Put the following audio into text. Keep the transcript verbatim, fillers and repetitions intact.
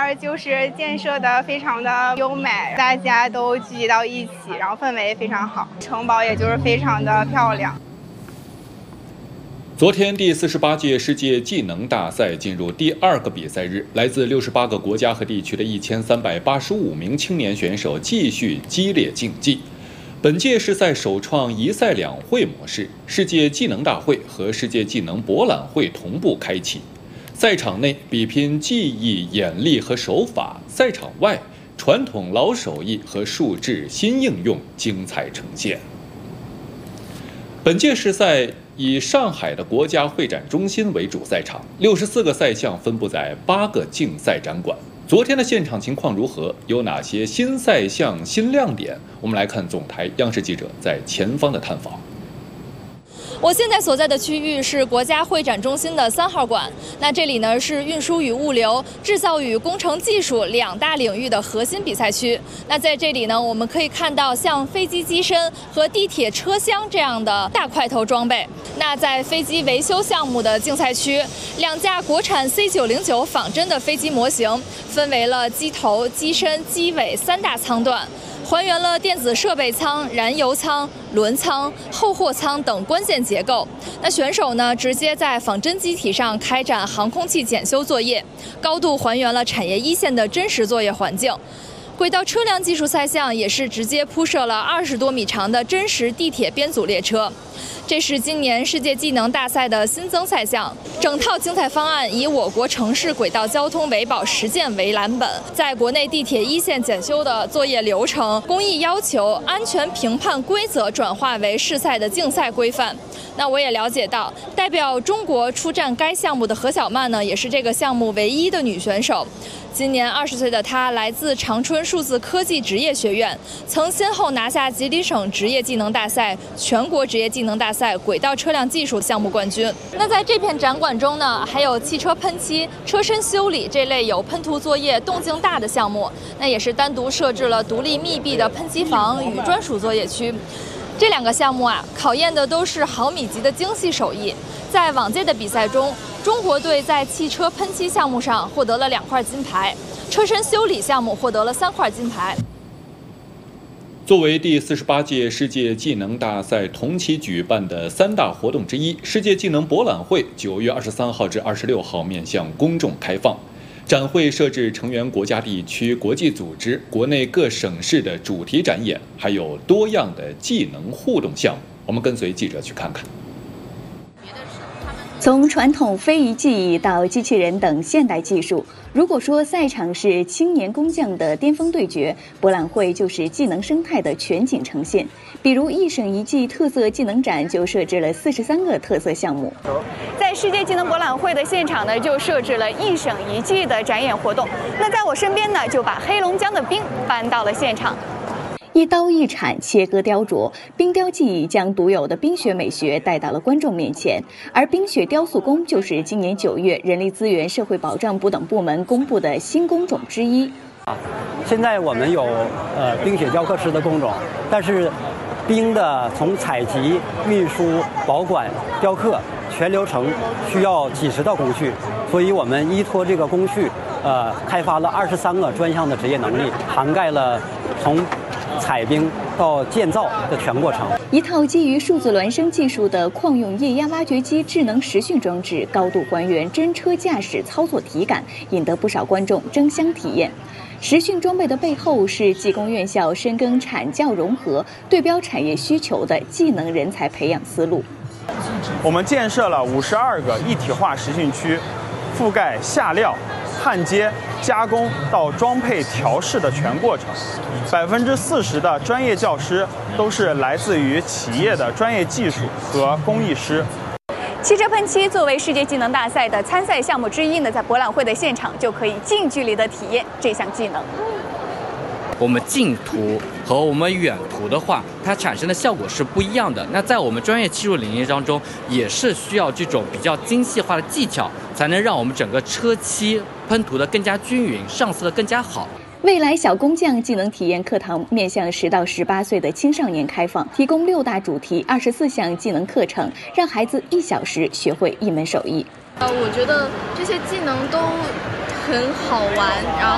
儿就是建设的非常的优美，大家都聚集到一起，然后氛围非常好，城堡也就是非常的漂亮。 昨天第四十八届世界技能大赛进入第二个比赛日，来自六十八个国家和地区的一千三百八十五名青年选手继续激烈竞技。本届世赛首创一赛两会模式，世界技能大会和世界技能博览会同步开启。赛场内比拼技艺、眼力和手法，赛场外传统老手艺和数字新应用精彩呈现。本届世赛以上海的国家会展中心为主赛场，六十四个赛项分布在八个竞赛展馆。昨天的现场情况如何？有哪些新赛项、新亮点？我们来看总台央视记者在前方的探访。 我现在所在的区域是国家会展中心的三号馆。那这里呢是运输与物流、制造与工程技术两大领域的核心比赛区。那在这里呢，我们可以看到像飞机机身和地铁车厢这样的大块头装备。那在飞机维修项目的竞赛区，两架国产 C 九零九仿真的飞机模型分为了机头、机身、机尾三大舱段。还原了电子设备舱、燃油舱、轮舱、后货舱等关键结构。那选手呢，直接在仿真机体上开展航空器检修作业，高度还原了产业一线的真实作业环境。轨道车辆技术赛项也是直接铺设了二十多米长的真实地铁编组列车。这是今年世界技能大赛的新增赛项，整套竞赛方案以我国城市轨道交通维保实践为蓝本，在国内地铁一线检修的作业流程、工艺要求、安全评判规则转化为试赛的竞赛规范。那我也了解到，代表中国出战该项目的何小曼呢，也是这个项目唯一的女选手。今年二十岁的她来自长春数字科技职业学院，曾先后拿下吉林省职业技能大赛、全国职业技能大赛轨道车辆技术项目冠军。那在这片展馆中呢，还有汽车喷漆、车身修理这类有喷涂作业动静大的项目，那也是单独设置了独立密闭的喷漆房与专属作业区。这两个项目啊，考验的都是毫米级的精细手艺。在往届的比赛中，中国队在汽车喷漆项目上获得了两块金牌，车身修理项目获得了三块金牌。 作为第四十八届世界技能大赛同期举办的三大活动之一，世界技能博览会九月二十三号至二十六号面向公众开放。展会设置成员国家、地区、国际组织、国内各省市的主题展演，还有多样的技能互动项目。我们跟随记者去看看。 从传统非遗技艺到机器人等现代技术，如果说赛场是青年工匠的巅峰对决，博览会就是技能生态的全景呈现。比如一省一技特色技能展就设置了四十三个特色项目。 在世界技能博览会的现场呢，就设置了一省一技的展演活动。那在我身边呢，就把黑龙江的冰搬到了现场。 一刀一铲切割雕琢，冰雕技艺将独有的冰雪美学带到了观众面前。而冰雪雕塑工就是今年九月人力资源社会保障部等部门公布的新工种之一。 啊，现在我们有呃冰雪雕刻师的工种，但是冰的从采集、运输、保管、雕刻全流程需要几十道工序，所以我们依托这个工序，呃，开发了二十三个专项的职业能力，涵盖了从采冰到建造的全过程。 一套基于数字孪生技术的矿用液压挖掘机智能实训装置，高度还原真车驾驶操作体感，引得不少观众争相体验。实训装备的背后是技工院校深耕产教融合、对标产业需求的技能人才培养思路。 我们建设了五十二个一体化实训区，覆盖下料、焊接、加工到装配调试的全过程。百分之四十的专业教师都是来自于企业的专业技术和工艺师。 汽车喷漆作为世界技能大赛的参赛项目之一呢，在博览会的现场就可以近距离的体验这项技能。 我们近涂和我们远涂的话，它产生的效果是不一样的。那在我们专业技术领域当中，也是需要这种比较精细化的技巧，才能让我们整个车漆喷涂的更加均匀，上色的更加好。 未来小工匠技能体验课堂面向十到十八岁的青少年开放，提供六大主题、二十四项技能课程，让孩子一小时学会一门手艺。 呃，我觉得这些技能都很好玩，然后。